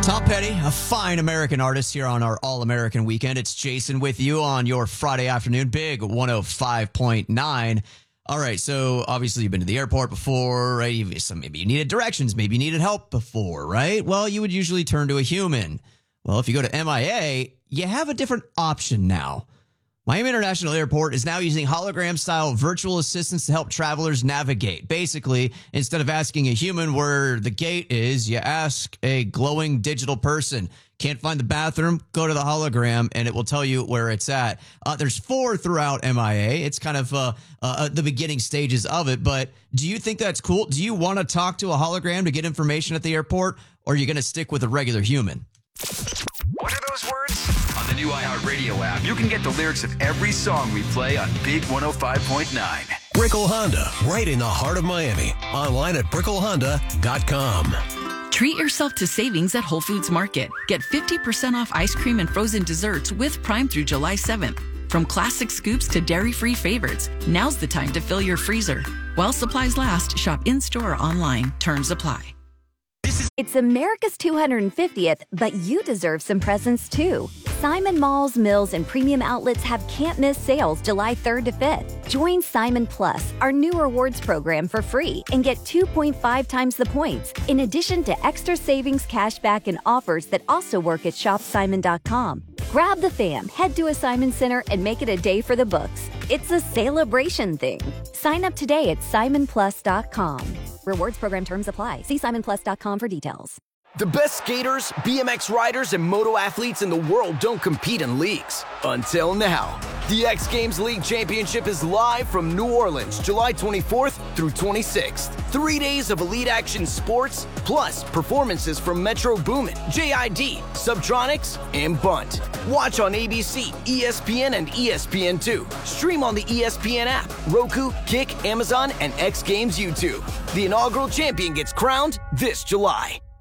Tom Petty, a fine American artist here on our All-American Weekend. It's Jason with you on your Friday afternoon, Big 105.9. All right, so obviously you've been to the airport before, right? So maybe you needed directions, maybe you needed help before, right? Well, you would usually turn to a human. Well, if you go to MIA, you have a different option now. Miami International Airport is now using hologram-style virtual assistants to help travelers navigate. Basically, instead of asking a human where the gate is, you ask a glowing digital person. Can't find the bathroom? Go to the hologram, and it will tell you where it's at. There's 4 throughout MIA. It's kind of the beginning stages of it, but do you think that's cool? Do you want to talk to a hologram to get information at the airport, or are you going to stick with a regular human? What are those words? On the new iHeartRadio app, you can get the lyrics of every song we play on Big 105.9. Brickell Honda, right in the heart of Miami. Online at bricklehonda.com. Treat yourself to savings at Whole Foods Market. Get 50% off ice cream and frozen desserts with Prime through July 7th. From classic scoops to dairy-free favorites, now's the time to fill your freezer. While supplies last, shop in-store or online. Terms apply. It's America's 250th, but you deserve some presents too. Simon Malls, Mills, and premium outlets have can't-miss sales July 3rd to 5th. Join Simon Plus, our new rewards program, for free and get 2.5 times the points, in addition to extra savings, cashback, and offers that also work at shopsimon.com. Grab the fam, head to a Simon Center, and make it a day for the books. It's a celebration thing. Sign up today at simonplus.com. Rewards program terms apply. See simonplus.com for details. The best skaters, BMX riders, and moto athletes in the world don't compete in leagues. Until now. The X Games League Championship is live from New Orleans, July 24th through 26th. 3 days of elite action sports, plus performances from Metro Boomin, JID, Subtronics, and Bunt. Watch on ABC, ESPN, and ESPN2. Stream on the ESPN app, Roku, Kick, Amazon, and X Games YouTube. The inaugural champion gets crowned this July.